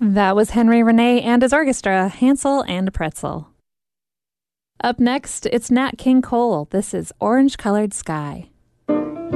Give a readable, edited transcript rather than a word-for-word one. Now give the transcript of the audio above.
That was Henry Renee and his orchestra, Hansel and Pretzel. Up next, it's Nat King Cole. This is Orange Colored Sky.